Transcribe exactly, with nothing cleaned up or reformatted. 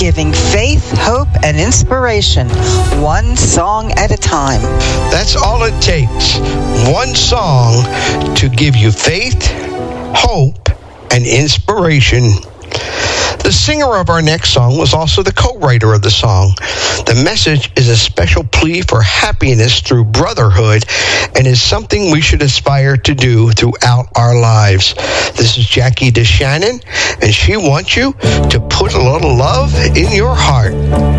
giving faith, hope, and inspiration, one song at a time. That's all it takes. One song to give you faith, hope, and inspiration. The singer of our next song was also the co-writer of the song. The message is a special plea for happiness through brotherhood and is something we should aspire to do throughout our lives. This is Jackie DeShannon, and she wants you to put a little love in your heart.